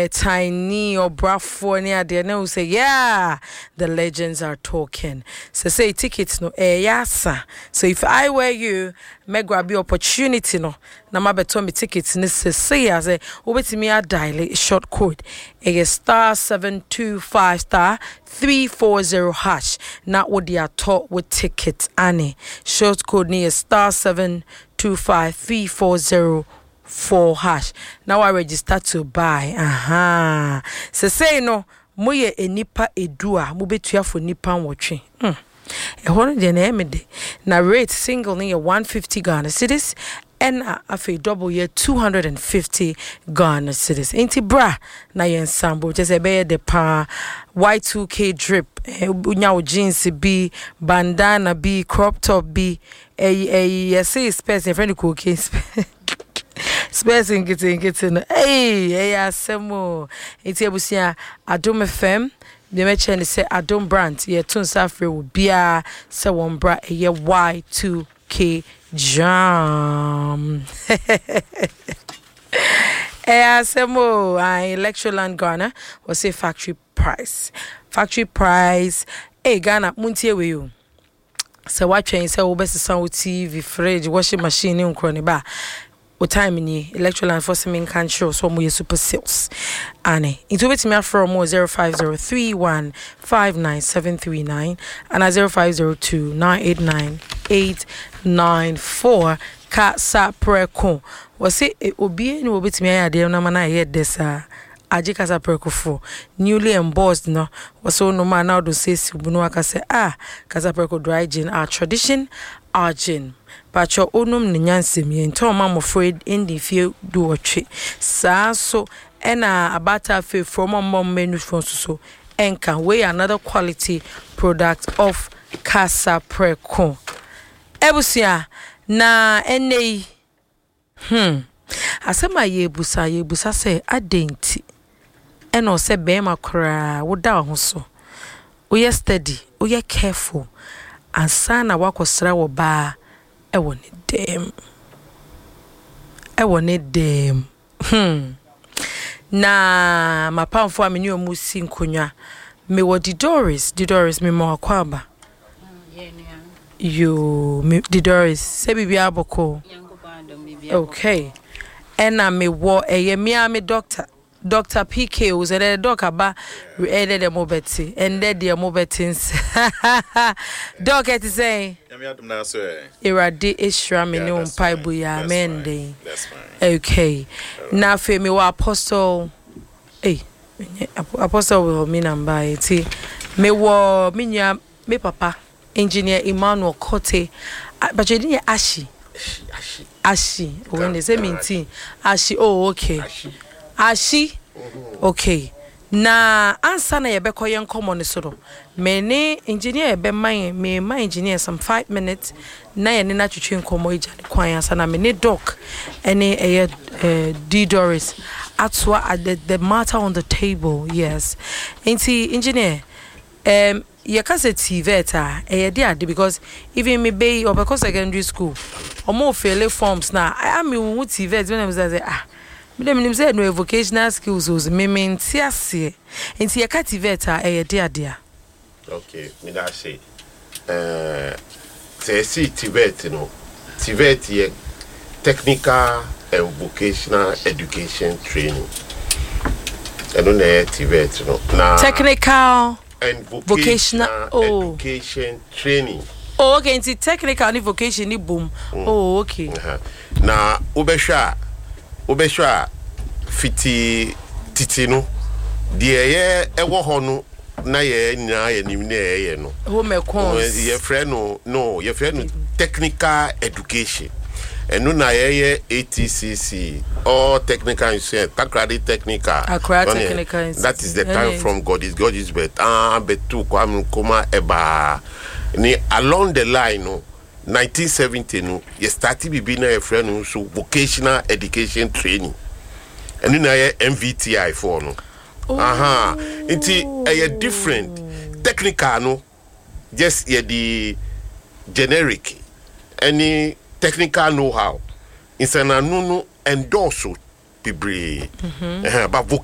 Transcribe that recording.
tiny or brafo near there now say yeah the legends are talking. So say tickets no yasa. So if I were you me grab the opportunity no na ma beto me tickets ni say as a obetimi a dial short code star 725 star 340 hash na what they are taught with tickets ane short code ni star 725 340 hash. Now I register to buy. So say no moye enipa edua mo betua for nipa nwotwe. Ehon de na emede. Na rate single ni 150 Ghana cedis and afi double year 250 Ghana cedis. Enti bra na yen sambo just ebe de pa Y2K drip unya jeans bi bandana bi crop top bi say space in friend cookie space in getting hey asemo enti ebusia Adom FM the mention say Adom brand ye tun safre wo bia se won bra ye Y2K jam asemo Electroland Ghana was say factory price Ghana muntie we you so what train say wo best sound TV fridge washing machine in kroni ba o time ni Electroland for some can show so mo super sales ane into wait me from 0503159739 and 0502989894 ka sa preko was say obi ni obi timi ayade na mana ye desa aje kasa preko for newly embossed no was so no man now do say bunu aka say kasa preko dry gin our tradition our gin pacho onum ne nyansem ye nto ma mo afraid in the few do otwe sa so ena abata fe from mom menu from so enka we another quality product of Casa Preco ebusia na enei asema ye busa se adenti eno se be makra woda ho so we steady we careful ansana wakosra wo ba ewo ne dem na mapamfo ameni omusi nkonwa me wo Doris me mo akwaba you Doris se bibia aboko okay ena me wo eyemia me Dr. PK was a doctor ba eded the mobeti and dead the mobetins doc at say iradi ishra me no paibu ya mende okay na fe me wa apostle apostle will mean am by ti me wo minya me papa engineer Emmanuel Kote but you didn't ashi when they say minti ashi okay ashi okay na answer na yebekọ yen common so me ne engineer be man me my engineer some 5 minutes na ye ne na twetwe nkomo ija ne kwan answer na me ne doc ene D Doris atwa the matter on the table yes enti engineer ye kase tveta ade because even me be or because secondary school omo fail forms na I am who tvet when I say me say no vocational skills was me ntiase enti ye cultivator ade okay me da say say tvet no tvet ye technical and vocational education training and no tvet no na technical and vocational education training okay enti technical and vocation ni boom okay na obesha fiti titino de ye ewo ho no na ye nyina ye nim na ye no ho mekons ye frɛ no ye frɛ no technical education enu na ye ATCC or technical institute takradi technical that is the time from God is but betu kwam koma eba ni along the line no 1970 no ye started bibi na ye friend no so vocational education training and na ye MVTI for no it's a different technical no just ye the generic any technical know how insana no endorse bibre but